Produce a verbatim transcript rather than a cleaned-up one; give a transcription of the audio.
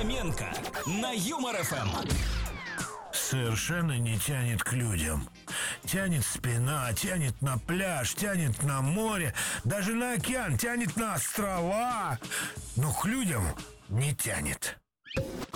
Фоменко на Юмор эф эм. Совершенно не тянет к людям. Тянет спина, тянет на пляж, тянет на море, даже на океан, тянет на острова. Но к людям не тянет.